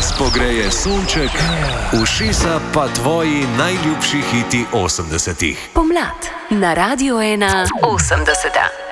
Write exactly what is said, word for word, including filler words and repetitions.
Nas pogreje sonček, ušesa pa tvoji najljubši hiti osemdesetih. Pomlad na Radiu ena osemdeseta.